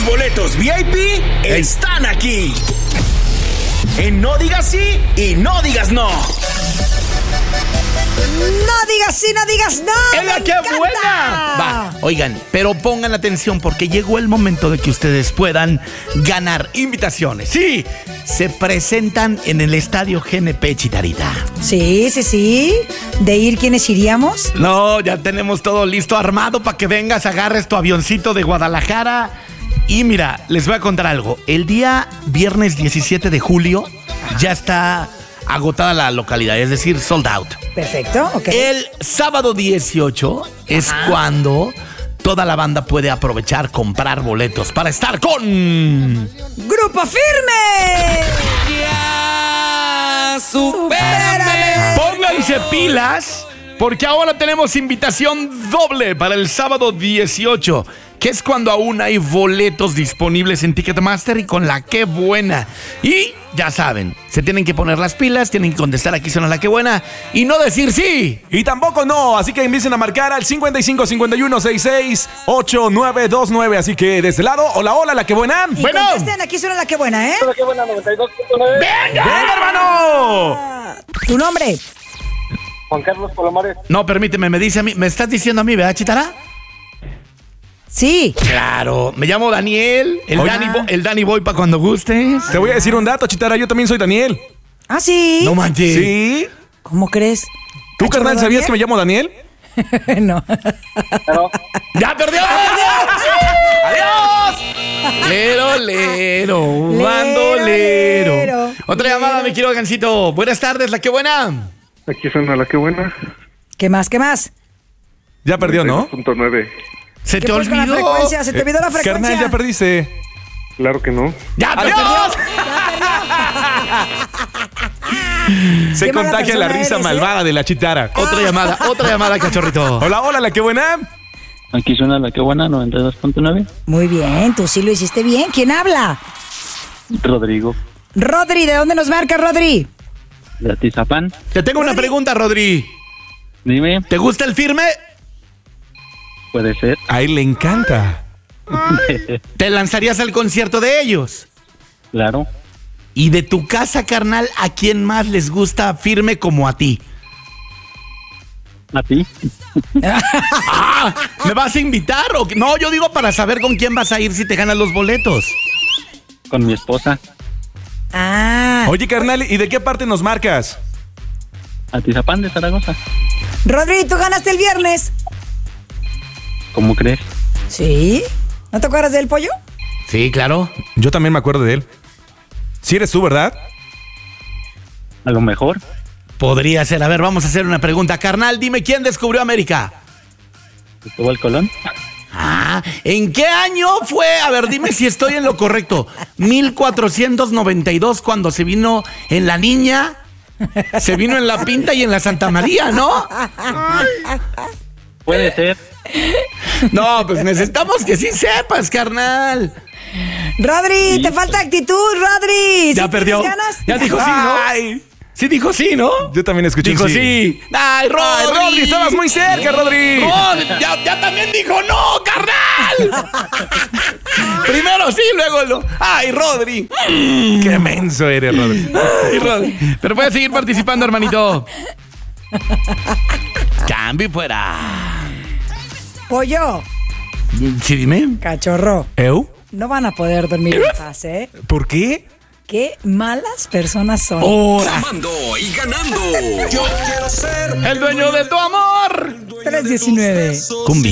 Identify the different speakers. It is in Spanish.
Speaker 1: boletos VIP están aquí. En No Digas Sí y No Digas No.
Speaker 2: No digas sí, no digas no.
Speaker 3: ¡Es la que buena! Va, oigan, pero pongan atención porque llegó el momento de que ustedes puedan ganar invitaciones. Sí, se presentan en el estadio GNP Chitarita.
Speaker 2: Sí. ¿De ir quiénes iríamos?
Speaker 3: No, ya tenemos todo listo, armado para que vengas, agarres tu avioncito de Guadalajara. Y mira, les voy a contar algo. El día viernes 17 de julio ya está agotada la localidad, es decir, sold out.
Speaker 2: Perfecto, ok.
Speaker 3: El sábado 18 es cuando toda la banda puede aprovechar, comprar boletos para estar con
Speaker 2: ¡Grupo Firme!
Speaker 1: ¡Ya! ¡Supérame!
Speaker 3: Pónganse pilas, porque ahora tenemos invitación doble para el sábado 18, que es cuando aún hay boletos disponibles en Ticketmaster y con La Qué Buena. Y ya saben, se tienen que poner las pilas, tienen que contestar aquí suena La Qué Buena y no decir sí.
Speaker 4: Y tampoco no, así que empiecen a marcar al 55 51 66 8929. Así que de este lado, hola, La Qué Buena.
Speaker 2: Y
Speaker 3: Bueno.
Speaker 2: contesten, aquí suena La Qué Buena, ¿eh?
Speaker 5: La que buena, 92.9.
Speaker 4: ¡Venga, hermano!
Speaker 2: ¿Tu nombre?
Speaker 5: Juan Carlos Palomares.
Speaker 3: No, permíteme, me dice a mí, me estás diciendo a mí, ¿verdad, Chitara?
Speaker 2: Sí.
Speaker 3: Claro, me llamo Daniel,
Speaker 4: Oye.
Speaker 3: el Dani Boy para cuando gustes.
Speaker 4: Te voy a decir un dato, Chitara, yo también soy Daniel.
Speaker 2: ¿Ah, sí?
Speaker 3: No manches.
Speaker 4: ¿Sí?
Speaker 2: ¿Cómo crees?
Speaker 4: ¿Tú,
Speaker 2: ¿Cachorro
Speaker 4: carnal, sabías que me
Speaker 2: Daniel?
Speaker 4: llamo Daniel?
Speaker 2: No.
Speaker 5: Pero,
Speaker 3: ¡Ya perdió! ¡Adiós! Lero, bandolero.
Speaker 2: Lero.
Speaker 3: Otra llamada, mi querido Gancito. Buenas tardes, La Qué Buena.
Speaker 6: Aquí suena La Qué Buena.
Speaker 2: ¿Qué más?
Speaker 4: Ya perdió, ¿no?
Speaker 6: 92.9.
Speaker 3: ¿Se
Speaker 2: ¿Qué
Speaker 3: te
Speaker 2: pues con la
Speaker 3: olvidó?
Speaker 2: frecuencia? ¿Se te olvidó la frecuencia?
Speaker 4: Carnal, ya perdiste.
Speaker 6: Claro que no.
Speaker 3: ¡Ya perdió!
Speaker 4: Se
Speaker 2: Qué mala
Speaker 4: contagia la
Speaker 2: persona
Speaker 4: risa
Speaker 2: eres,
Speaker 4: malvada de la Chitara.
Speaker 3: Otra llamada, cachorrito.
Speaker 4: Hola, La Qué Buena.
Speaker 7: Aquí suena La Qué Buena, 92.9.
Speaker 2: Muy bien, tú sí lo hiciste bien. ¿Quién habla?
Speaker 7: Rodrigo,
Speaker 2: Rodri, ¿de dónde nos marca, Rodri?
Speaker 7: de Atizapán.
Speaker 3: Te tengo una pregunta, Rodri.
Speaker 7: Dime,
Speaker 3: ¿Te gusta el firme?
Speaker 7: puede ser.
Speaker 4: A él le encanta.
Speaker 3: ¿Te lanzarías al concierto de ellos?
Speaker 7: Claro.
Speaker 3: Y de tu casa, carnal, ¿a quién más les gusta firme como a ti?
Speaker 7: ¿A ti?
Speaker 3: Ah, ¿me vas a invitar? O qué? No, yo digo para saber con quién vas a ir si te ganas los boletos.
Speaker 7: Con mi esposa.
Speaker 2: Ah.
Speaker 4: Oye, carnal, ¿y de qué parte nos marcas?
Speaker 7: Atizapán de Zaragoza.
Speaker 2: Rodri, ¿tú ganaste el viernes?
Speaker 7: ¿Cómo crees?
Speaker 2: Sí. ¿No te acuerdas del pollo?
Speaker 3: Sí, claro.
Speaker 4: Yo también me acuerdo de él. Sí eres tú, ¿verdad?
Speaker 7: A lo mejor.
Speaker 3: Podría ser. A ver, vamos a hacer una pregunta. Carnal, dime, ¿quién descubrió América?
Speaker 7: Cristóbal Colón.
Speaker 3: Ah, ¿en qué año fue? A ver, dime si estoy en lo correcto. 1492, cuando se vino en La Niña, se vino en La Pinta y en la Santa María, ¿no?
Speaker 7: Puede ser.
Speaker 3: No, pues necesitamos que sí sepas, carnal.
Speaker 2: Rodri,
Speaker 7: Sí.
Speaker 2: te falta actitud, Rodri.
Speaker 3: Ya
Speaker 2: ¿Sí
Speaker 3: perdió.
Speaker 2: tienes ganas?
Speaker 3: Ya dijo sí, ¿no?
Speaker 4: Ay.
Speaker 3: Sí dijo sí, ¿no?
Speaker 4: Yo también escuché un
Speaker 3: Dijo
Speaker 4: sí.
Speaker 3: sí. ¡Ay, Rodri!
Speaker 4: Ay, Rodri, estabas muy cerca, Rodri.
Speaker 3: No, ya también dijo no, carnal. Primero sí, luego no. ¡Ay, Rodri!
Speaker 4: Qué menso eres, Rodri.
Speaker 3: Ay, Rodri. Pero puedes seguir participando, hermanito. Cambio y fuera.
Speaker 2: Pollo,
Speaker 3: Sí, dime.
Speaker 2: cachorro,
Speaker 4: ¿Eu?
Speaker 2: no van a poder dormir en paz, ¿eh?
Speaker 4: ¿Por qué?
Speaker 2: Qué malas personas son.
Speaker 3: ¡Hora!
Speaker 1: Amando y ganando. Yo quiero ser
Speaker 3: El dueño de tu amor.
Speaker 2: 319.
Speaker 3: Cumbia.